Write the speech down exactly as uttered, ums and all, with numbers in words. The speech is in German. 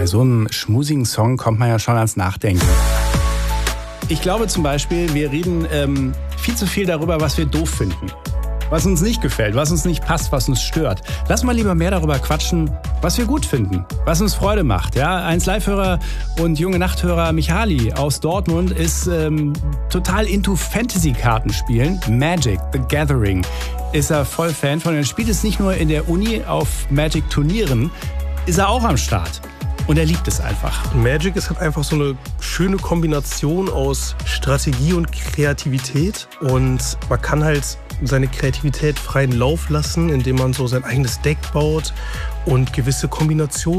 bei so einem schmusigen Song kommt man ja schon ans Nachdenken. Ich glaube zum Beispiel, wir reden ähm, viel zu viel darüber, was wir doof finden. Was uns nicht gefällt, was uns nicht passt, was uns stört. Lass mal lieber mehr darüber quatschen, was wir gut finden, was uns Freude macht. Ja, eins Live-Hörer und junge Nachthörer Michali aus Dortmund ist ähm, total into Fantasy-Kartenspielen. Magic, The Gathering, ist er voll Fan von. Er spielt es nicht nur in der Uni auf Magic-Turnieren, ist er auch am Start. Und er liebt es einfach. Magic ist halt einfach so eine schöne Kombination aus Strategie und Kreativität. Und man kann halt seine Kreativität freien Lauf lassen, indem man so sein eigenes Deck baut und gewisse Kombinationen